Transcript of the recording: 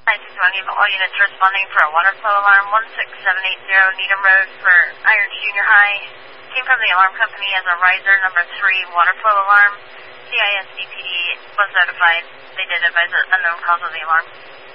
961, all units responding for a water flow alarm, 16780 Needham Road for Irons Junior High. Came from the alarm company as a riser number 3 water flow alarm. CISDPD was notified. They did advise an unknown cause of the alarm.